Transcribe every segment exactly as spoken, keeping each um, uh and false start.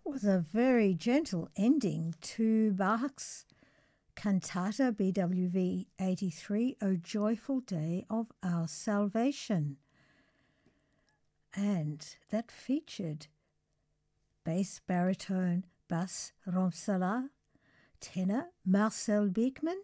was a very gentle ending to Bach's Cantata B W V eighty-three, O Joyful Day of Our Salvation. And that featured bass baritone Bas Romsala, tenor Marcel Beekman,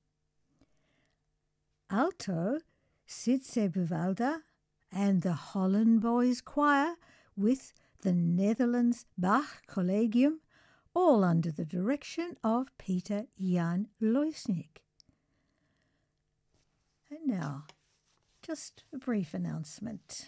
alto Sidse Buwalda, and the Holland Boys Choir with the Netherlands Bach Collegium, all under the direction of Peter Jan Loisnik. And now, just a brief announcement.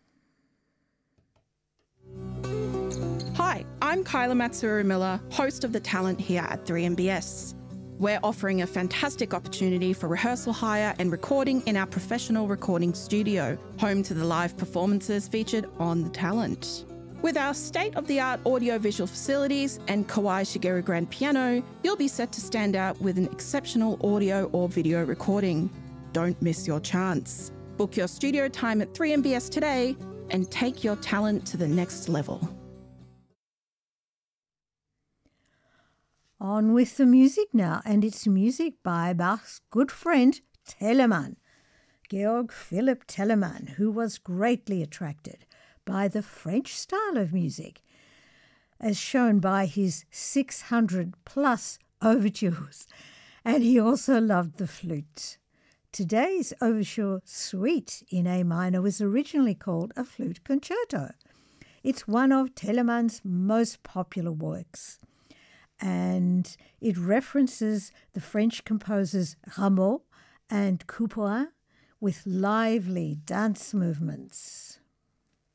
Hi, I'm Kyla Matsuru-Miller, host of The Talent here at three M B S. We're offering a fantastic opportunity for rehearsal hire and recording in our professional recording studio, home to the live performances featured on The Talent. With our state-of-the-art audio-visual facilities and Kawai Shigeru grand piano, you'll be set to stand out with an exceptional audio or video recording. Don't miss your chance. Book your studio time at three M B S today and take your talent to the next level. On with the music now, and it's music by Bach's good friend Telemann, Georg Philipp Telemann, who was greatly attracted by the French style of music, as shown by his six hundred plus overtures, and he also loved the flute. Today's overture suite in A minor was originally called a flute concerto. It's one of Telemann's most popular works, and it references the French composers Rameau and Couperin with lively dance movements.